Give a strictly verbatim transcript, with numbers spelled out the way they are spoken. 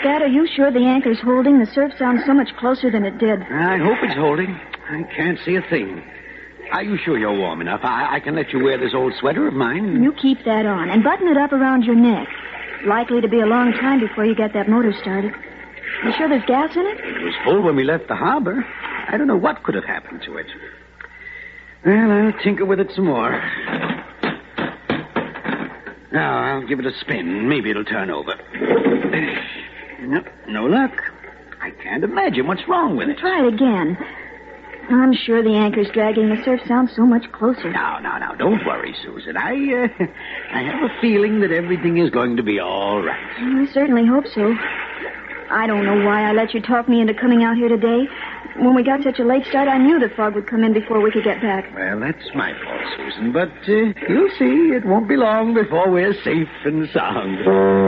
Dad, are you sure the anchor's holding? The surf sounds so much closer than it did. I hope it's holding. I can't see a thing. Are you sure you're warm enough? I, I can let you wear this old sweater of mine. You keep that on and button it up around your neck. Likely to be a long time before you get that motor started. You sure there's gas in it? It was full when we left the harbor. I don't know what could have happened to it. Well, I'll tinker with it some more. Now, I'll give it a spin. Maybe it'll turn over. No, no luck. I can't imagine what's wrong with it. Try it again. I'm sure the anchor's dragging. The surf sounds so much closer. Now, now, now, don't worry, Susan. I, uh, I have a feeling that everything is going to be all right. I certainly hope so. I don't know why I let you talk me into coming out here today. When we got such a late start, I knew the fog would come in before we could get back. Well, that's my fault, Susan, but uh, you'll see it won't be long before we're safe and sound.